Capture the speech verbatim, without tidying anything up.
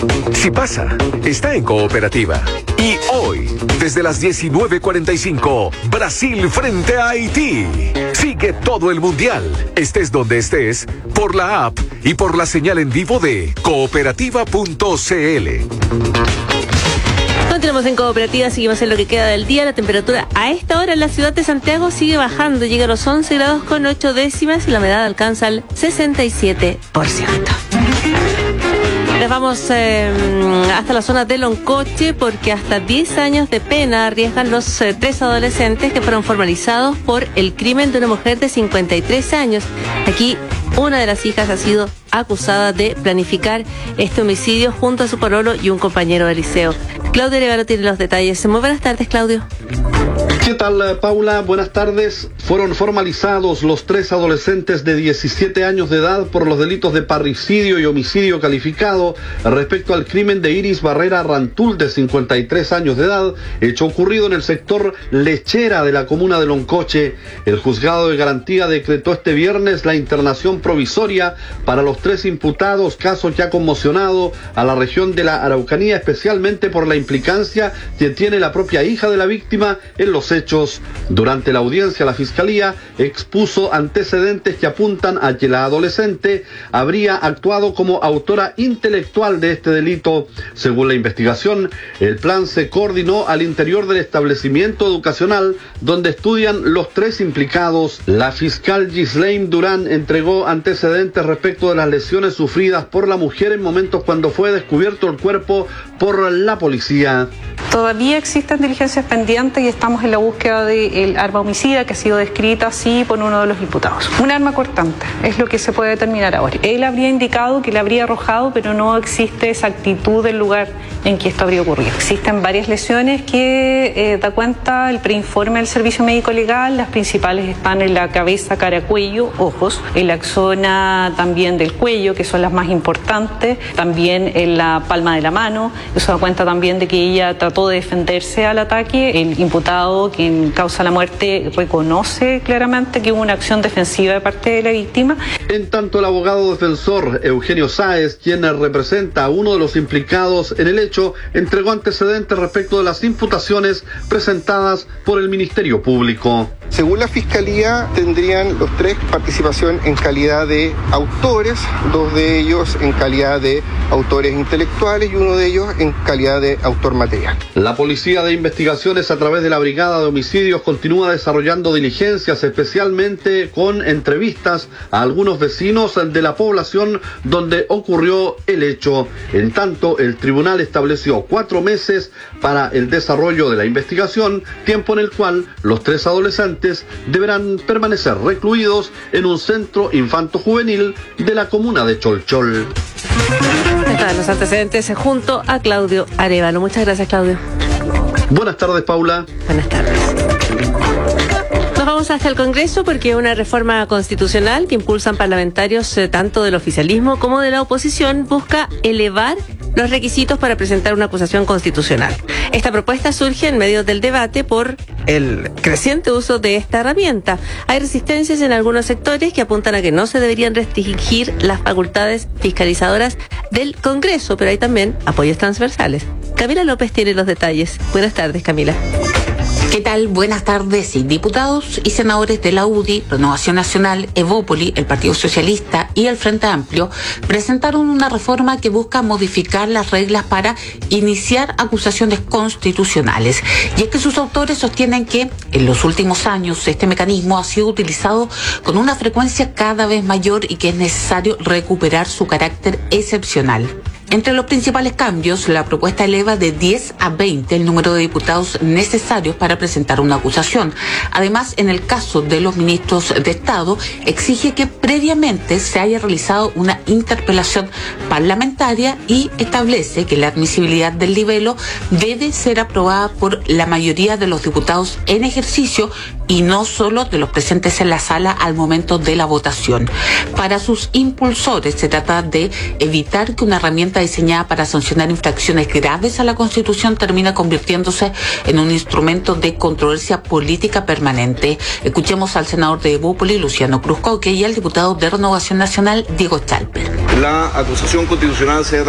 Si pasa, está en Cooperativa. Y hoy, desde las diecinueve cuarenta y cinco, Brasil frente a Haití. Sigue todo el Mundial, estés donde estés, por la app y por la señal en vivo de cooperativa punto c l. Continuamos en Cooperativa, seguimos en lo que queda del día. La temperatura a esta hora en la ciudad de Santiago sigue bajando, llega a los once grados con ocho décimas y la humedad alcanza el sesenta y siete por ciento. Nos vamos eh, hasta la zona de Loncoche porque hasta diez años de pena arriesgan los eh, tres adolescentes que fueron formalizados por el crimen de una mujer de cincuenta y tres años. Aquí una de las hijas ha sido acusada de planificar este homicidio junto a su pololo y un compañero de liceo. Claudio Arevalo tiene los detalles. Muy buenas tardes, Claudio. ¿Qué tal, Paula? Buenas tardes. Fueron formalizados los tres adolescentes de diecisiete años de edad por los delitos de parricidio y homicidio calificado respecto al crimen de Iris Barrera Rantul, de cincuenta y tres años de edad, hecho ocurrido en el sector Lechera de la comuna de Loncoche. El juzgado de garantía decretó este viernes la internación provisoria para los tres imputados, caso que ha conmocionado a la región de la Araucanía, especialmente por la implicancia que tiene la propia hija de la víctima en los hechos. Durante la audiencia, la Fiscalía expuso antecedentes que apuntan a que la adolescente habría actuado como autora intelectual de este delito. Según la investigación, el plan se coordinó al interior del establecimiento educacional donde estudian los tres implicados. La fiscal Gislaine Durán entregó antecedentes respecto de las lesiones sufridas por la mujer en momentos cuando fue descubierto el cuerpo por la policía. Todavía existen diligencias pendientes y estamos en la búsqueda del arma homicida que ha sido descrita así por uno de los imputados. Un arma cortante es lo que se puede determinar ahora. Él habría indicado que le habría arrojado, pero no existe exactitud del lugar en que esto habría ocurrido. Existen varias lesiones que eh, da cuenta el preinforme del Servicio Médico Legal. Las principales están en la cabeza, cara, cuello, ojos, en la zona también del cuello, que son las más importantes, también en la palma de la mano. Eso da cuenta también de que ella trató de defenderse al ataque. El imputado, quien causa la muerte, reconoce claramente que hubo una acción defensiva de parte de la víctima. En tanto, el abogado defensor Eugenio Sáez, quien representa a uno de los implicados en el hecho, entregó antecedentes respecto de las imputaciones presentadas por el Ministerio Público. Según la Fiscalía, tendrían los tres participación en calidad de autores, dos de ellos en calidad de autores intelectuales y uno de ellos en calidad de autor material. La Policía de Investigaciones, a través de la Brigada de Homicidios, continúa desarrollando diligencias, especialmente con entrevistas a algunos vecinos de la población donde ocurrió el hecho. En tanto, el tribunal estableció cuatro meses para el desarrollo de la investigación, tiempo en el cual los tres adolescentes deberán permanecer recluidos en un centro infanto-juvenil de la comuna de Cholchol. Están los antecedentes junto a Claudio Arevalo. Muchas gracias, Claudio. Buenas tardes, Paula. Buenas tardes. Nos vamos hasta el Congreso porque una reforma constitucional que impulsan parlamentarios eh, tanto del oficialismo como de la oposición busca elevar los requisitos para presentar una acusación constitucional. Esta propuesta surge en medio del debate por el creciente uso de esta herramienta. Hay resistencias en algunos sectores que apuntan a que no se deberían restringir las facultades fiscalizadoras del Congreso, pero hay también apoyos transversales. Camila López tiene los detalles. Buenas tardes, Camila. ¿Qué tal? Buenas tardes. Diputados y senadores de la U D I, Renovación Nacional, Evópoli, el Partido Socialista y el Frente Amplio presentaron una reforma que busca modificar las reglas para iniciar acusaciones constitucionales. Y es que sus autores sostienen que en los últimos años este mecanismo ha sido utilizado con una frecuencia cada vez mayor y que es necesario recuperar su carácter excepcional. Entre los principales cambios, la propuesta eleva de diez a veinte el número de diputados necesarios para presentar una acusación. Además, en el caso de los ministros de Estado, exige que previamente se haya realizado una interpelación parlamentaria y establece que la admisibilidad del libelo debe ser aprobada por la mayoría de los diputados en ejercicio y no solo de los presentes en la sala al momento de la votación. Para sus impulsores, se trata de evitar que una herramienta diseñada para sancionar infracciones graves a la Constitución termina convirtiéndose en un instrumento de controversia política permanente. Escuchemos al senador de Evópoli, Luciano Cruzcoque, y al diputado de Renovación Nacional, Diego Chalper. La acusación constitucional se